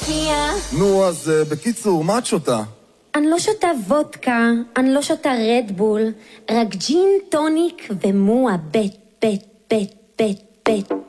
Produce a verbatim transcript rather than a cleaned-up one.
מופיע. נו, אז uh, בקיצור, מה את שותה? אני לא שותה וודקה, אני לא שותה רדבול, רק ג'ין, טוניק ומועה בית, בית, בית, בית, בית.